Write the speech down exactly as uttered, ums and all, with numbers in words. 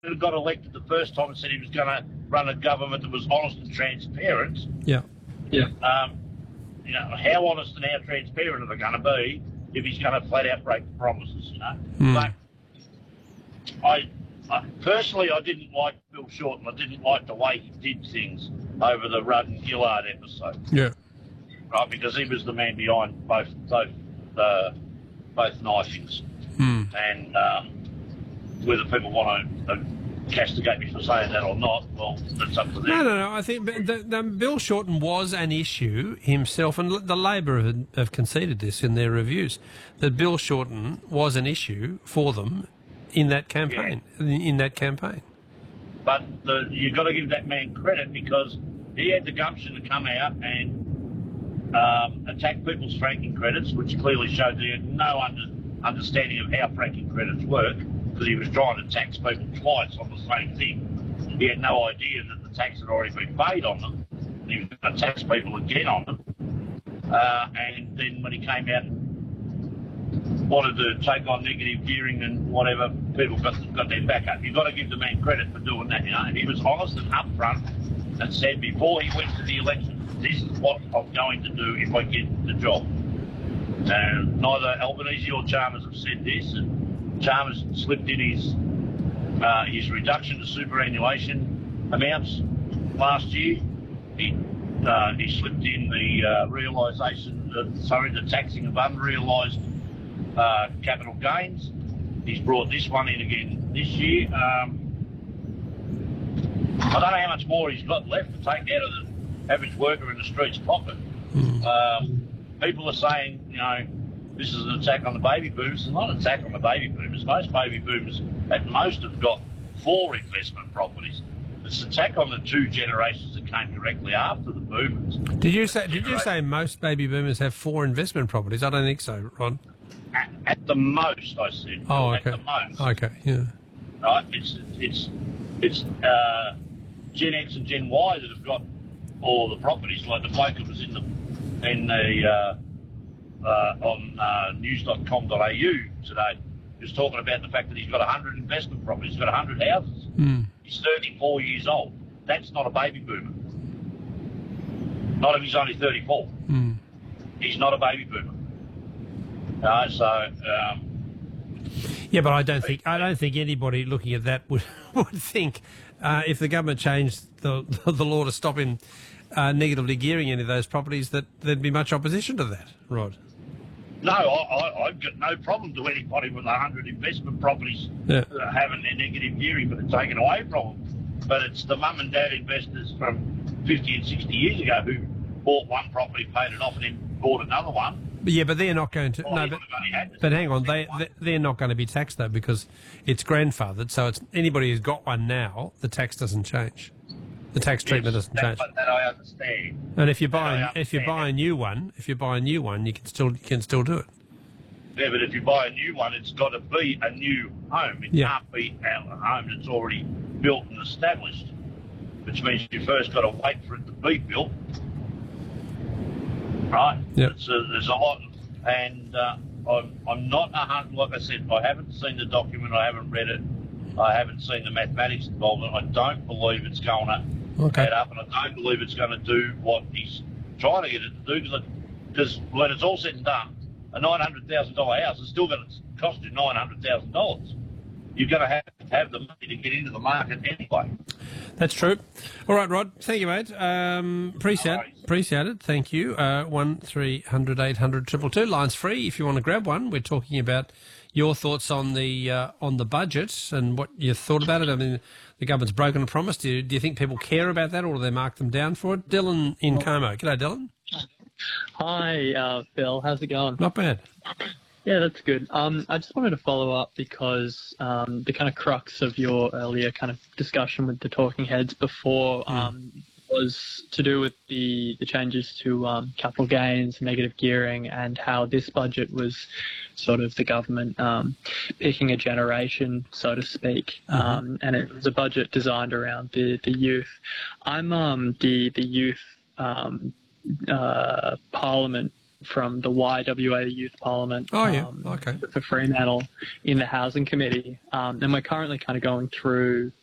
got elected the first time and said he was going to run a government that was honest and transparent. Yeah. Yeah. Um, you know, how honest and how transparent are they going to be if he's going to flat out break the promises, you know? Mm. But I, I, personally, I didn't like Bill Shorten. I didn't like the way he did things over the Rudd and Gillard episode. Yeah. Right, because he was the man behind both both uh, both knifings. Mm. And um, whether people want to uh, castigate me for saying that or not, well, that's up to them. No, no, no. I think the, the, Bill Shorten was an issue himself, and the Labor have, have conceded this in their reviews, that Bill Shorten was an issue for them in that campaign. Yeah. In, in that campaign. But the, you've got to give that man credit because he had the gumption to come out and um, attack people's franking credits, which clearly showed he had no under, understanding of how franking credits work, because he was trying to tax people twice on the same thing. He had no idea that the tax had already been paid on them, and he was going to tax people again on them. Uh, and then when he came out and wanted to take on negative gearing and whatever, people got, got their back up. You've got to give the man credit for doing that, you know. And he was honest and upfront and said before he went to the election, this is what I'm going to do if I get the job. And neither Albanese or Chalmers have said this, and Chalmers slipped in his uh, his reduction to superannuation amounts last year. He uh, he slipped in the uh, realisation, of, sorry, the taxing of unrealised uh, capital gains. He's brought this one in again this year. Um, I don't know how much more he's got left to take out of the average worker in the street's pocket. Mm. Um, people are saying, you know, this is an attack on the baby boomers. It's not an attack on the baby boomers. Most baby boomers at most have got four investment properties. It's an attack on the two generations that came directly after the boomers. Did you say? Did you say most baby boomers have four investment properties? I don't think so, Ron. At, at the most, I said. Oh, okay. At the most. Okay, yeah. Right. It's it's it's uh, Gen X and Gen Y that have got all the properties. Like the bloke that was in the in the uh, uh, on uh, news dot com dot a u today was talking about the fact that he's got one hundred investment properties. He's got one hundred houses. Mm. He's thirty-four years old. That's not a baby boomer. Not if he's only thirty-four. Mm. He's not a baby boomer. No, so. Um, yeah, but I don't think I don't think anybody looking at that would would think uh, if the government changed the the law to stop him uh, negatively gearing any of those properties that there'd be much opposition to that, Rod. No, I, I, I've got no problem to anybody with one hundred investment properties yeah. uh, having their negative gearing, but it's taken away from them. But it's the mum and dad investors from fifty and sixty years ago who bought one property, paid it off, and then bought another one. But yeah, but they're not going to. Well, no, but, but hang on, they they're not going to be taxed though because it's grandfathered. So it's anybody who's got one now, the tax doesn't change. The tax treatment yes, doesn't that, change. But that I understand. And if you buy if you buy a new one, if you buy a new one, you can still you can still do it. Yeah, but if you buy a new one, it's got to be a new home. It yeah. can't be a home that's already built and established, which means you first got to wait for it to be built. Right? Yep. It's a, there's a lot, and uh, I'm, I'm not a hundred. Like I said, I haven't seen the document. I haven't read it. I haven't seen the mathematics involved, and I don't believe it's going to okay. add up, and I don't believe it's going to do what he's trying to get it to do. Because when it's all said and done, a nine hundred thousand dollar house is still going to cost you nine hundred thousand dollars. You're going to have to have the money to get into the market anyway. That's true. All right, Rod. Thank you, mate. Um, appreciate, no appreciate it. Thank you. Uh, one three hundred eight hundred two two two. Line's free if you want to grab one. We're talking about your thoughts on the uh, on the budget and what you thought about it. I mean, the government's broken a promise. Do you, do you think people care about that, or do they mark them down for it? Dylan in Como. G'day, Dylan. Hi, uh, Phil. How's it going? Not bad. Yeah, that's good. Um, I just wanted to follow up because um, the kind of crux of your earlier kind of discussion with the talking heads before um, was to do with the, the changes to um, capital gains, negative gearing, and how this budget was sort of the government um, picking a generation, so to speak. Mm-hmm. Um, and it was a budget designed around the, the youth. I'm um, the, the youth um, uh, parliament from the Y W A Youth Parliament. Oh, yeah. um, Okay. For Fremantle in the Housing Committee. Um, and we're currently kind of going through